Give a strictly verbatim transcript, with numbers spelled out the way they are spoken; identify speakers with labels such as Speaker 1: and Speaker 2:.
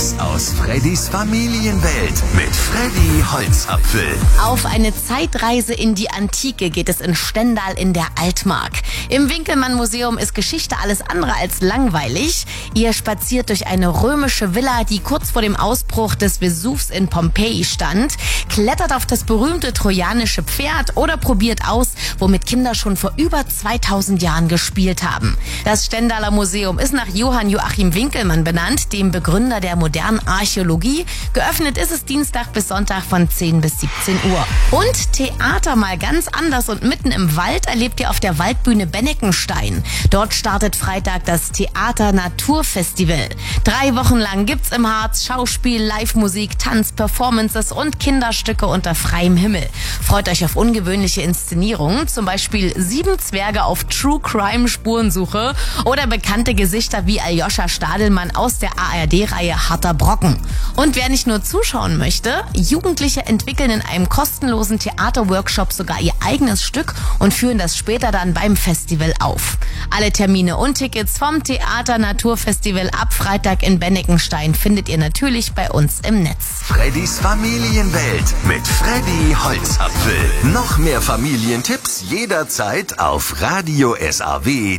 Speaker 1: Tipps aus Freddys Familienwelt mit Freddy Holzapfel.
Speaker 2: Auf eine Zeitreise in die Antike geht es in Stendal in der Altmark. Im Winkelmann-Museum ist Geschichte alles andere als langweilig. Ihr spaziert durch eine römische Villa, die kurz vor dem Ausbruch des Vesuvs in Pompeji stand, klettert auf das berühmte trojanische Pferd oder probiert aus, womit Kinder schon vor über zweitausend Jahren gespielt haben. Das Stendaler Museum ist nach Johann Joachim Winkelmann benannt, dem Begründer der modernen Archäologie. Geöffnet ist es Dienstag bis Sonntag von zehn bis siebzehn Uhr. Und Theater mal ganz anders und mitten im Wald erlebt ihr auf der Waldbühne Benneckenstein. Dort startet Freitag das Theater Naturfestival. Drei Wochen lang gibt's im Harz Schauspiel, Live-Musik, Tanz, Performances und Kinderstücke unter freiem Himmel. Freut euch auf ungewöhnliche Inszenierungen, zum Beispiel Sieben Zwerge auf True-Crime-Spurensuche oder bekannte Gesichter wie Aljoscha Stadelmann aus der A R D-Reihe Harter Brocken. Und wer nicht nur zuschauen möchte, Jugendliche entwickeln in einem kostenlosen Theaterworkshop sogar ihr eigenes Stück und führen das später dann beim Festival auf. Alle Termine und Tickets vom Theater Naturfestival ab Freitag in Benneckenstein findet ihr natürlich bei uns im Netz.
Speaker 1: Freddys Familienwelt mit Freddy Holzapfel. Noch mehr Familientipps jederzeit auf radio S A W.